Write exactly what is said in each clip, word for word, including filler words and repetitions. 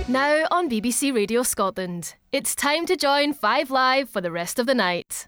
Now on B B C Radio Scotland, it's time to join Five Live for the rest of the night.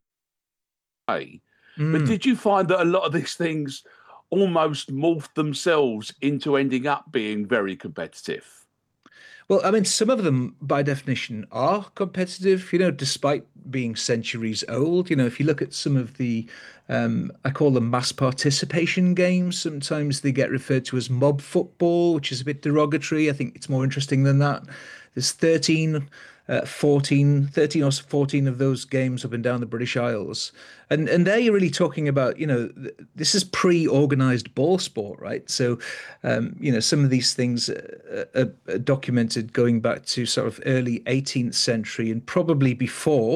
Hey, Mm. but did you find that a lot of these things almost morphed themselves into ending up being very competitive? Well, I mean, some of them, by definition, are competitive, you know, despite being centuries old. You know, if you look at some of the, um, I call them mass participation games, sometimes they get referred to as mob football, which is a bit derogatory. I think it's more interesting than that. There's thirteen, uh, fourteen, thirteen or fourteen of those games up and down the British Isles. And and there you're really talking about, you know, th- this is pre-organized ball sport, right? So, um, you know, some of these things are, are, are documented going back to sort of early eighteenth century and probably before.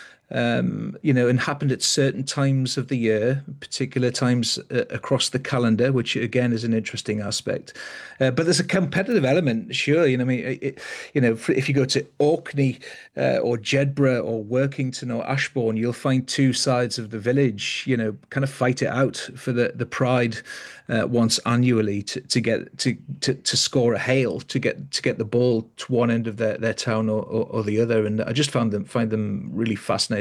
Um, you know, and happened at certain times of the year, particular times uh, across the calendar, which again is an interesting aspect. Uh, but there's a competitive element, sure. You know, I mean, it, you know, if you go to Orkney uh, or Jedburgh or Workington or Ashbourne, you'll find two sides of the village, you know, kind of fight it out for the the pride uh, once annually to, to get to, to to score a hail to get to get the ball to one end of their, their town or, or, or the other. And I just found them find them really fascinating.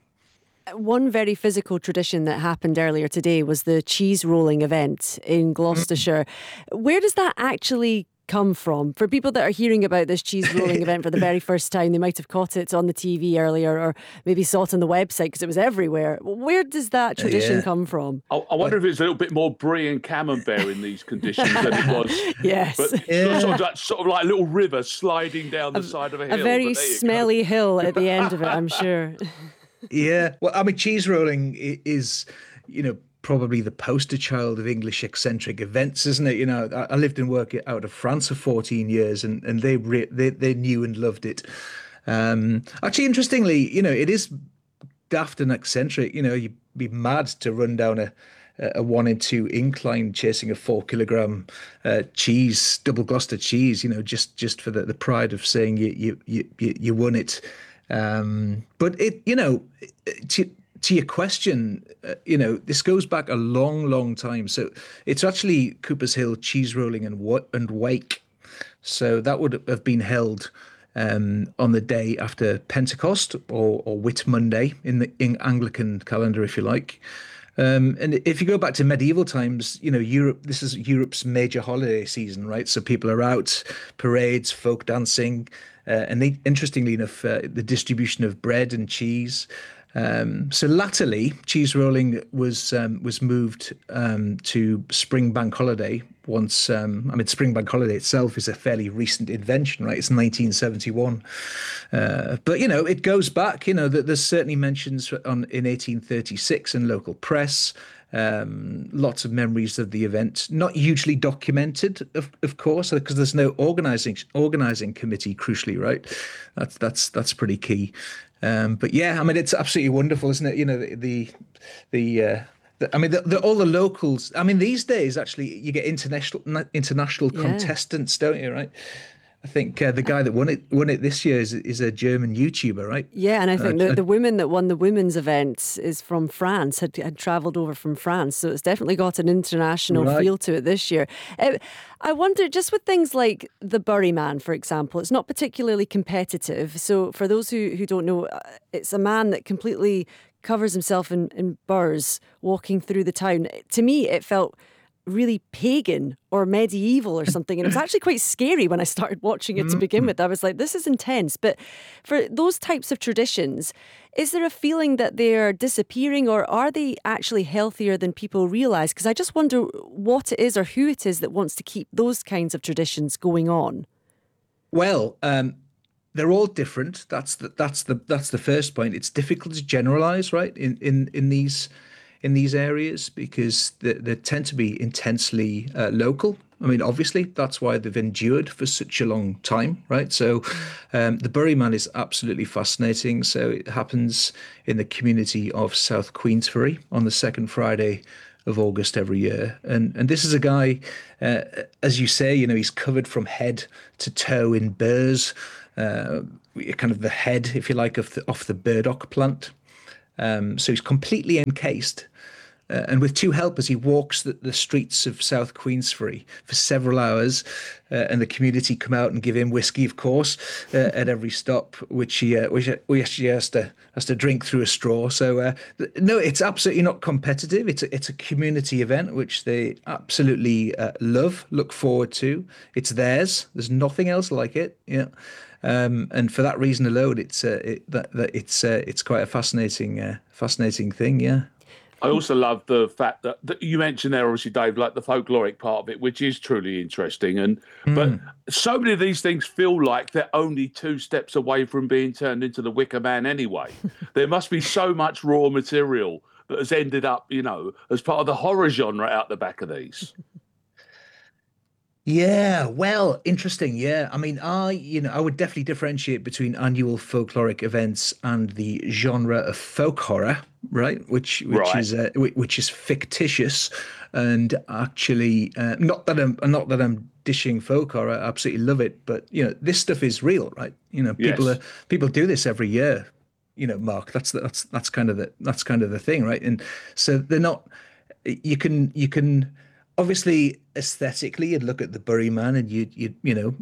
One very physical tradition that happened earlier today was the cheese rolling event in Gloucestershire. Where does that actually come from? For people that are hearing about this cheese rolling event for the very first time, they might have caught it on the T V earlier or maybe saw it on the website because it was everywhere. Where does that tradition Yeah. come from? I, I wonder if it's a little bit more brie and camembert in these conditions than it was. Yes. But Yeah. sort, of like, sort of like a little river sliding down the side of a hill. A very but there you go. smelly hill at the end of it, I'm sure. Yeah. Well, I mean, cheese rolling i- is, you know, probably the poster child of English eccentric events, isn't it? You know, I, I lived and worked out of France for fourteen years, and and they re- they they knew and loved it. Um, actually, interestingly, you know, it is daft and eccentric. You know, you'd be mad to run down a a one in two incline chasing a four kilogram uh, cheese, double Gloucester cheese. You know, just just for the, the pride of saying you you you you you won it. Um, but it, you know, to to your question, uh, you know, this goes back a long, long time. So it's actually Cooper's Hill cheese rolling and wa- and wake. So that would have been held um, on the day after Pentecost or, or Whit Monday in the in Anglican calendar, if you like. Um, and if you go back to medieval times, you know, Europe, this is Europe's major holiday season, right? So people are out, parades, folk dancing, uh, and they, interestingly enough, uh, the distribution of bread and cheese. Um, so latterly, cheese rolling was um, was moved um, to Spring Bank Holiday. Once, um, I mean, Spring Bank Holiday itself is a fairly recent invention, right? It's nineteen seventy-one, uh, but you know, it goes back. You know, that there's certainly mentions on in eighteen thirty-six in local press. Um, lots of memories of the event, not hugely documented, of, of course, because there's no organizing organizing committee. Crucially, right? That's that's that's pretty key. Um, but yeah, I mean, it's absolutely wonderful, isn't it? You know, the the, the uh, the- I mean, the, the, all the locals. I mean, these days, actually, you get international international Yeah. contestants, don't you? Right? I think uh, the guy that won it won it this year is is a German YouTuber, right? Yeah, and I think Uh, the, uh, the woman that won the women's event is from France, had, had travelled over from France. So it's definitely got an international Right. feel to it this year. Uh, I wonder, just with things like the Bury Man, for example, it's not particularly competitive. So for those who, who don't know, uh, it's a man that completely covers himself in, in burrs walking through the town. To me, it felt really pagan or medieval or something, and it was actually quite scary when I started watching it to begin with. I was like, this is intense. But for those types of traditions, is there a feeling that they're disappearing, or are they actually healthier than people realise? Because I just wonder what it is or who it is that wants to keep those kinds of traditions going on. Well, um, they're all different. That's the that's the that's the first point. It's difficult to generalize, right? In in in these in these areas because they, they tend to be intensely uh, local. I mean, obviously, that's why they've endured for such a long time, right? So, um, the Bury Man is absolutely fascinating. So it happens in the community of South Queensferry on the second Friday of August every year. And and this is a guy, uh, as you say, you know, he's covered from head to toe in burrs, uh, kind of the head, if you like, of the, off the burdock plant. Um, so he's completely encased. uh, and with two helpers, he walks the, the streets of South Queensferry for several hours, uh, and the community come out and give him whiskey, of course, uh, at every stop, which he uh, which, which he has to has to drink through a straw. So uh, no, it's absolutely not competitive. It's a, it's a community event which they absolutely uh, love, look forward to. It's theirs. There's nothing else like it. Yeah. Um, and for that reason alone, it's uh, it, that, that it's uh, it's quite a fascinating uh, fascinating thing. Yeah. I also love the fact that, that you mentioned there, obviously, Dave, like the folkloric part of it, which is truly interesting. And mm. but so many of these things feel like they're only two steps away from being turned into the Wicker Man anyway. There must be so much raw material that has ended up, you know, as part of the horror genre out the back of these. Yeah, well, interesting. Yeah, I mean, I, you know, I would definitely differentiate between annual folkloric events and the genre of folk horror, right? Which, which right. is, uh, which is fictitious, and actually, uh, not that I'm, not that I'm dishing folk horror. I absolutely love it, but you know, this stuff is real, right? You know, people yes. are people do this every year. You know, Mark, that's the, that's that's kind of the that's kind of the thing, right? And so they're not. You can you can. Obviously, aesthetically, you'd look at the Bury Man, and you you you know,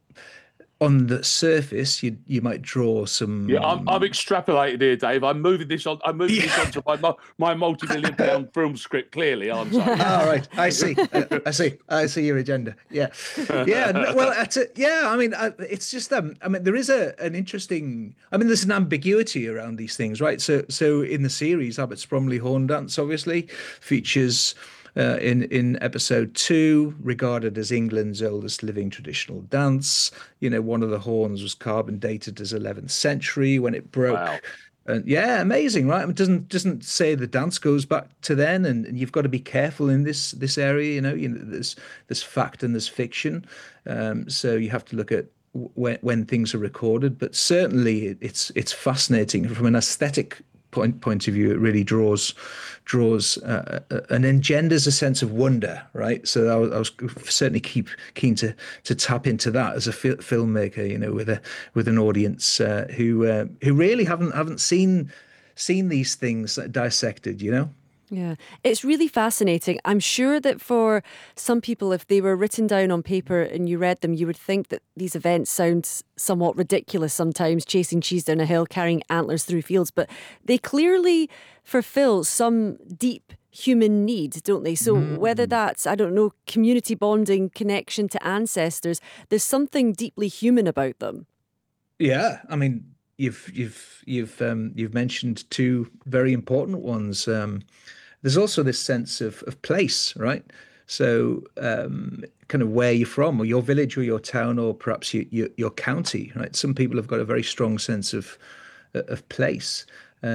on the surface, you you might draw some. Yeah, I'm, I'm extrapolating here, Dave. I'm moving this on. I'm moving yeah. this onto my my multi-million pound film script. Clearly, aren't I? All right, I see. Uh, I see. I see your agenda. Yeah, yeah. No, well, that's it. Yeah, I mean, uh, it's just um. I mean, there is a an interesting. I mean, there's an ambiguity around these things, right? So so in the series, Abbott's Bromley Horn Dance obviously features. Uh, in in episode two, regarded as England's oldest living traditional dance. You know, one of the horns was carbon dated as eleventh century when it broke. Wow. And yeah, amazing, right? It doesn't doesn't say the dance goes back to then, and, and you've got to be careful in this this area. You know, you know, there's there's fact and there's fiction, um, so you have to look at when when things are recorded. But certainly, it's it's fascinating from an aesthetic point point of view. It really draws draws uh, and engenders a sense of wonder, right? So I was, I was certainly keep keen to to tap into that as a fi- filmmaker, you know, with a with an audience uh, who uh, who really haven't haven't seen seen these things dissected, you know. Yeah, it's really fascinating. I'm sure that for some people, if they were written down on paper and you read them, you would think that these events sound somewhat ridiculous sometimes, chasing cheese down a hill, carrying antlers through fields, but they clearly fulfill some deep human need, don't they? So mm. whether that's, I don't know, community bonding, connection to ancestors, there's something deeply human about them. Yeah, I mean, you've you've you've um, you've mentioned two very important ones. Um, there's also this sense of of place, right? So, um, kind of where you're from, or your village, or your town, or perhaps your your, your county, right? Some people have got a very strong sense of of place,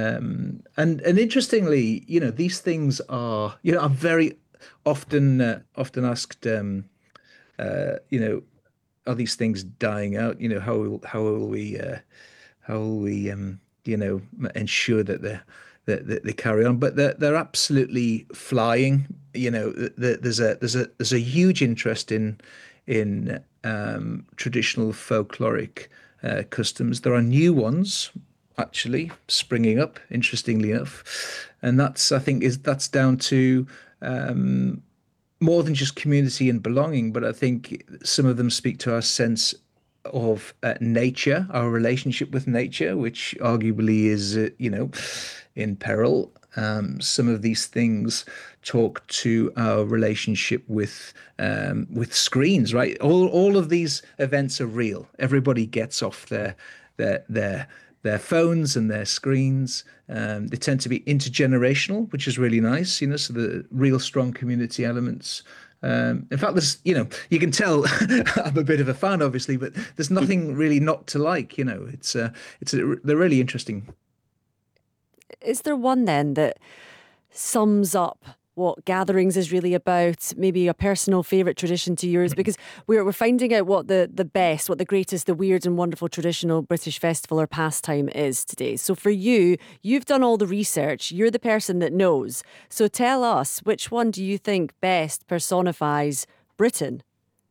um, and and interestingly, you know, these things are, you know, I'm very often uh, often asked, um, uh, you know, are these things dying out? You know, how will, how will we uh, how will we um, you know, ensure that they're that they, they carry on? But they're they're absolutely flying. You know, there's a there's a there's a huge interest in in um, traditional folkloric uh, customs. There are new ones actually springing up, interestingly enough, and that's I think is that's down to um, more than just community and belonging, but I think some of them speak to our sense of uh, nature, our relationship with nature, which arguably is, uh, you know, in peril. Um, some of these things talk to our relationship with um, with screens, right? All all of these events are real. Everybody gets off their their their their phones and their screens. Um, they tend to be intergenerational, which is really nice, you know, so the real strong community elements. Um, in fact, there's, you know, you can tell I'm a bit of a fan, obviously, but there's nothing really not to like, you know, it's, uh, it's, a, they're really interesting. Is there one then that sums up what gatherings is really about, maybe a personal favourite tradition to yours? Because we're we're finding out what the, the best, what the greatest, the weird and wonderful traditional British festival or pastime is today. So for you, you've done all the research, you're the person that knows. So tell us, which one do you think best personifies Britain?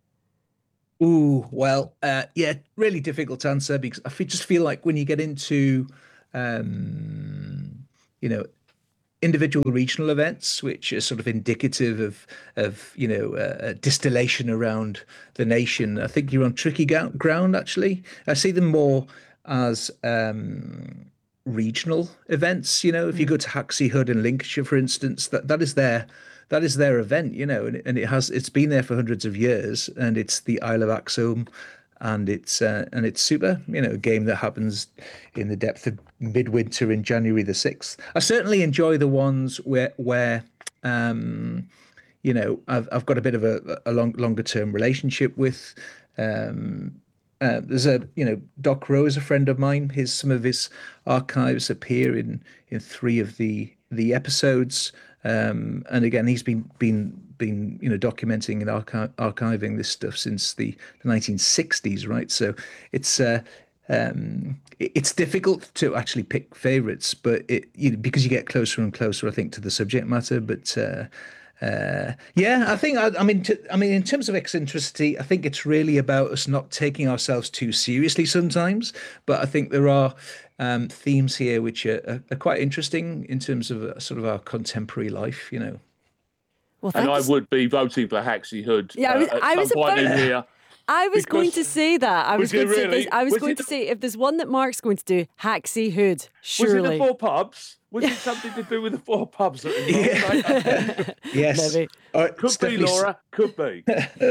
Ooh, well, uh, yeah, really difficult to answer, because I feel, just feel like when you get into, um, you know, individual regional events, which are sort of indicative of of you know uh, distillation around the nation. I think you're on tricky go- ground. Actually, I see them more as um, regional events. You know, if you go to Haxey Hood in Lincolnshire, for instance, that that is their that is their event. You know, and, and it has it's been there for hundreds of years, and it's the Isle of Axholme. And it's uh, and it's super, you know, a game that happens in the depth of midwinter in January the sixth. I certainly enjoy the ones where where um, you know I've I've got a bit of a, a long longer term relationship with. Um, uh, there's a you know Doc Rowe is a friend of mine. His some of his archives appear in in three of the the episodes. Um, and again, he's been been been you know documenting and archi- archiving this stuff since the, the nineteen sixties, right? So it's uh, um, it- it's difficult to actually pick favorites, but it you know, because you get closer and closer, I think, to the subject matter. But uh, uh, yeah, I think I, I mean t- I mean in terms of eccentricity, I think it's really about us not taking ourselves too seriously sometimes. But I think there are um, themes here which are, are, are quite interesting in terms of uh, sort of our contemporary life, you know. Well, And I thanks. would be voting for Haxey Hood Yeah, I was, uh, at I some was point about. in here. I was going because- to say that. I was Was it going to say really? this. I was, Was going it to the- say if there's one that Mark's going to do, Haxey Hood, Was it surely. the four pubs? Was it something to do with the four pubs? That involved? Yes. Maybe. Uh, Could be, Stephanie, Laura. Could be.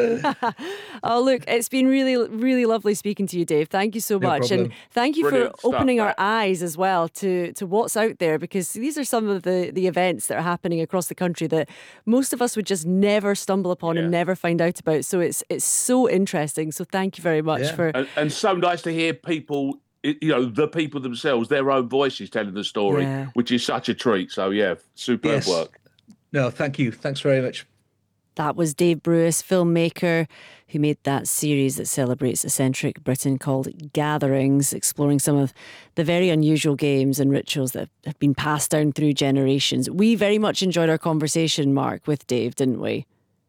Oh, look, it's been really, really lovely speaking to you, Dave. Thank you so No much. And problem. thank you Brilliant for stuff, opening our that. eyes as well to, to what's out there, because these are some of the, the events that are happening across the country that most of us would just never stumble upon Yeah. and never find out about. So it's it's so interesting. So thank you very much Yeah. for. And, and so nice to hear people, you know, the people themselves, their own voices telling the story, Yeah. which is such a treat. So, yeah, superb Yes. work. No, thank you. Thanks very much. That was Dave Brewis, filmmaker, who made that series that celebrates eccentric Britain called Gatherings, exploring some of the very unusual games and rituals that have been passed down through generations. We very much enjoyed our conversation, Mark, with Dave, didn't we?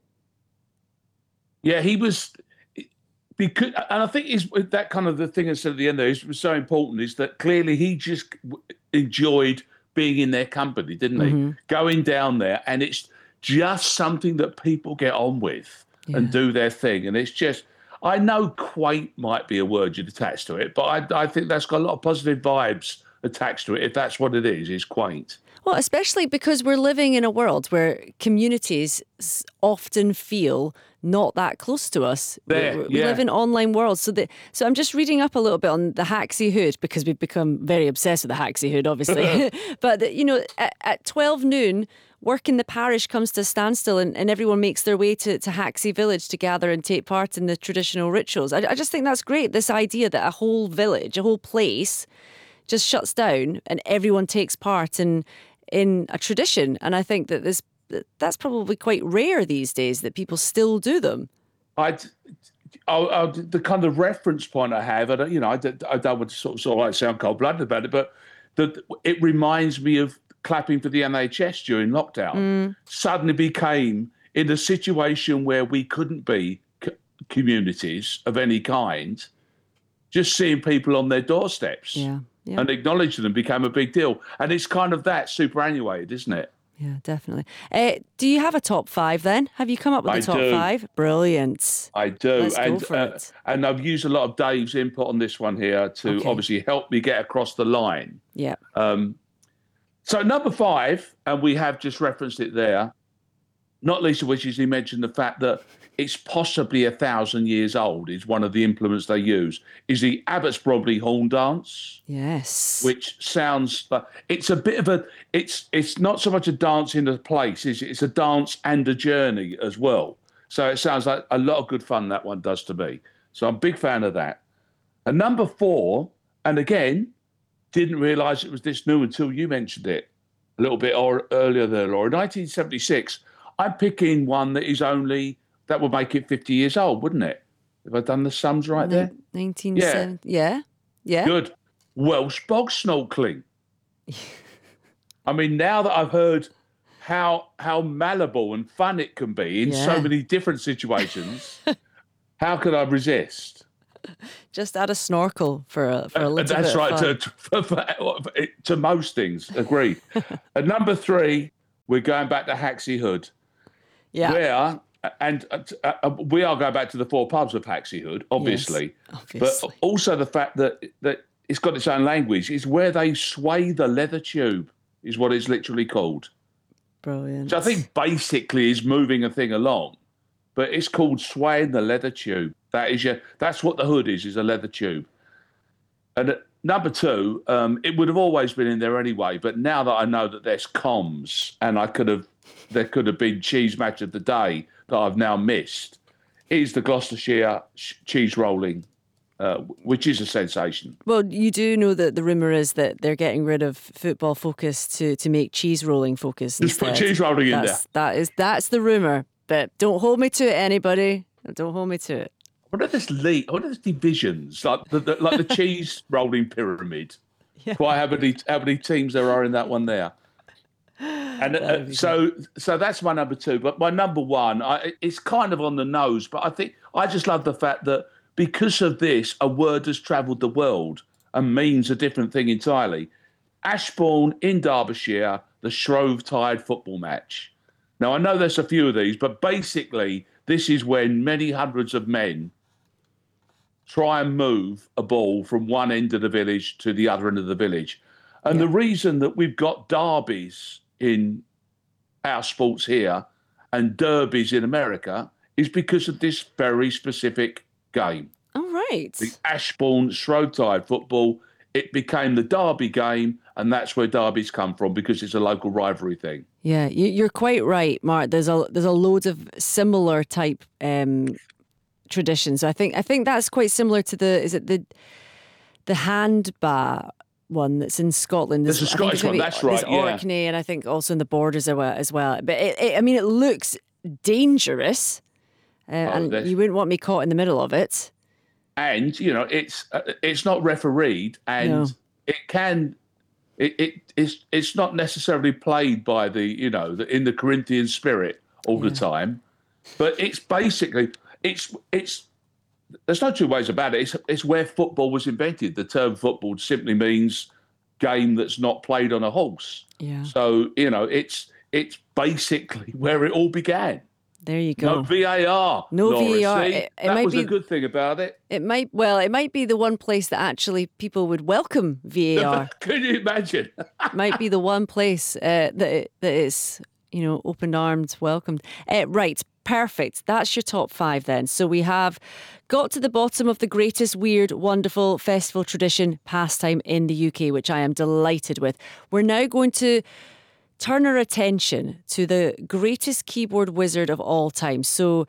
Yeah, he was because, and I think is that kind of the thing I said at the end there is was so important is that clearly he just enjoyed being in their company, didn't he? Mm-hmm. Going down there, and it's just something that people get on with and Yeah. do their thing, and it's just. I know quaint might be a word you'd attach to it, but I, I think that's got a lot of positive vibes attached to it. If that's what it is, is quaint. Well, especially because we're living in a world where communities s- often feel not that close to us. We- There, we, we yeah. live in online worlds. So, the, so I'm just reading up a little bit on the Haxey Hood because we've become very obsessed with the Haxey Hood, obviously. But, the, you know, at, at twelve noon, work in the parish comes to a standstill and, and everyone makes their way to, to Haxey Village to gather and take part in the traditional rituals. I, I just think that's great, this idea that a whole village, a whole place just shuts down and everyone takes part in in a tradition. And I think that this that's probably quite rare these days that people still do them. I, I, I, the kind of reference point I have, I don't, you know, I don't, I don't want to sort of, sort of like sound cold-blooded about it, but that it reminds me of clapping for the N H S during lockdown. Mm. Suddenly became in a situation where we couldn't be c- communities of any kind. Just seeing people on their doorsteps Yeah, yeah, and acknowledging them became a big deal. And it's kind of that superannuated, isn't it? yeah, definitely. Uh, do you have a top five then? Have you come up with I a top do. five? Brilliant. I do, Let's go and for uh, it. and I've used a lot of Dave's input on this one here to Okay. obviously help me get across the line. Yeah. Um, so number five, and we have just referenced it there, not least of which is he mentioned the fact that it's possibly a thousand years old is one of the implements they use, is the Abbots Bromley horn dance, Yes. which sounds like it's a bit of a, it's it's not so much a dance in a place, it's, it's a dance and a journey as well. So it sounds like a lot of good fun that one does to me. So I'm a big fan of that. And number four, and again, didn't realise it was this new until you mentioned it a little bit or, earlier there, Laura. nineteen seventy-six, I'm picking one that is only, that would make it fifty years old, wouldn't it? Have I done the sums right there? nineteen Yeah. seventy. Yeah. Yeah. Good. Welsh bog snorkeling. I mean, now that I've heard how how malleable and fun it can be in Yeah. so many different situations, how could I resist? Just add a snorkel for a, for a little That's bit right. of To, fun. to, for, to most things, agreed. At number three, we're going back to Haxey Hood. Yeah. Where, and uh, uh, we are going back to the four pubs of Haxey Hood, obviously. Yes, obviously. But also the fact that, that it's got its own language. It's where they sway the leather tube, is what it's literally called. Brilliant. So I think basically is moving a thing along, but it's called swaying the leather tube. That is your, that's what the hood is, is a leather tube. And at number two, um, it would have always been in there anyway, but now that I know that there's comms and I could have, there could have been cheese match of the day that I've now missed, is the Gloucestershire cheese rolling, uh, which is a sensation. Well, you do know that the rumour is that they're getting rid of football focus to, to make cheese rolling focus Just instead. put cheese rolling in that's, there. That is, that's the rumour, but don't hold me to it, anybody. Don't hold me to it. What are this league? What are these divisions? Like the, the like the cheese rolling pyramid. Yeah. Quite how many how many teams there are in that one there. And uh, so so that's my number two. But my number one, I, it's kind of on the nose. But I think I just love the fact that because of this, a word has travelled the world and means a different thing entirely. Ashbourne in Derbyshire, the Shrovetide football match. Now I know there's a few of these, but basically this is when many hundreds of men try and move a ball from one end of the village to the other end of the village. And yeah. the reason that we've got derbies in our sports here and derbies in America is because of this very specific game. All right. The Ashbourne Shrovetide football, it became the derby game, and that's where derbies come from because it's a local rivalry thing. Yeah, you're quite right, Mark. There's a there's a load of similar type um, traditions. I think I think that's quite similar to the is it the the handba one that's in Scotland. There's, there's a Scottish one, that's right. There's Orkney, and I think also in the Borders as well. But it, it, I mean, it looks dangerous, uh, oh, and you wouldn't want me caught in the middle of it. And you know, it's uh, it's not refereed, and no. it can. It, it it's it's not necessarily played by the you know the, in the Corinthian spirit all yeah. the time, but it's basically it's it's there's no two ways about it. It's it's where football was invented. The term football simply means game that's not played on a horse. Yeah. So you know it's it's basically where it all began. There you go. No V A R. No Laura, V A R. See? It, it that might was be, a good thing about it. It might well, it might be the one place that actually people would welcome V A R. Can you imagine? Might be the one place uh, that it, that is, you know, open armed welcomed. Uh, right, perfect. That's your top five then. So we have got to the bottom of the greatest weird, wonderful festival tradition pastime in the U K, which I am delighted with. We're now going to turn our attention to the greatest keyboard wizard of all time. So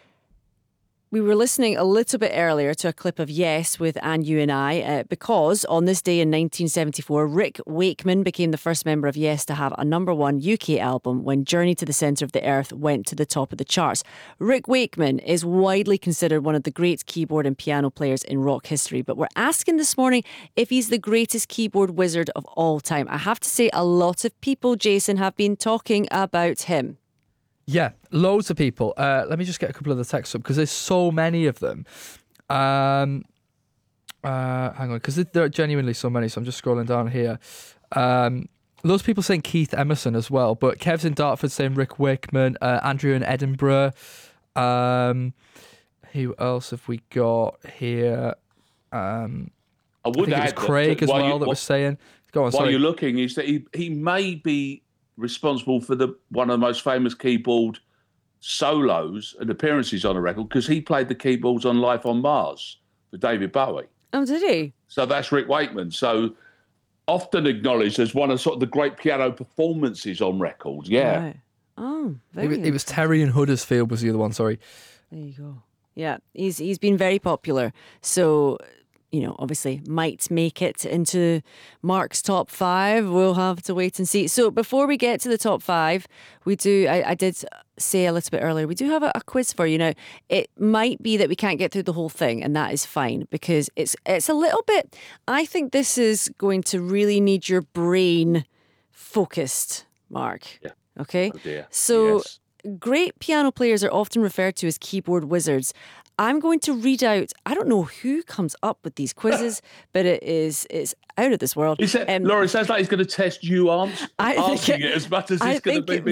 we were listening a little bit earlier to a clip of Yes with And You and I, uh, because on this day in nineteen seventy-four, Rick Wakeman became the first member of Yes to have a number one U K album when Journey to the Centre of the Earth went to the top of the charts. Rick Wakeman is widely considered one of the great keyboard and piano players in rock history, but we're asking this morning if he's the greatest keyboard wizard of all time. I have to say a lot of people, Jason, have been talking about him. Yeah, loads of people. Uh, let me just get a couple of the texts up because there's so many of them. Um, uh, hang on, because there are genuinely so many, so I'm just scrolling down here. Um, loads of people saying Keith Emerson as well, but Kev's in Dartford saying Rick Wakeman, uh, Andrew in Edinburgh. Um, who else have we got here? Um, I would I think add it was Craig that, as well you, that was saying. Go on, while sorry. you're looking, is that he, he may be responsible for the one of the most famous keyboard solos and appearances on a record because he played the keyboards on Life on Mars for David Bowie. Oh, did he? So that's Rick Wakeman. So often acknowledged as one of sort of the great piano performances on record. Yeah. Right. Oh, very it, it was Terry in Huddersfield was the other one. Sorry. There you go. Yeah, he's he's been very popular. So, you know, obviously might make it into Mark's top five. We'll have to wait and see. So before we get to the top five, we do, I, I did say a little bit earlier, we do have a, a quiz for you. Now, it might be that we can't get through the whole thing, and that is fine because it's it's a little bit, I think this is going to really need your brain focused, Mark. Yeah. Okay? Oh dear. So Yes. Great piano players are often referred to as keyboard wizards. I'm going to read out, I don't know who comes up with these quizzes, but it is it's out of this world. Is that, Um, Laura, it sounds like he's going to test you, aren't I think asking it- it as much as I it's going to think be it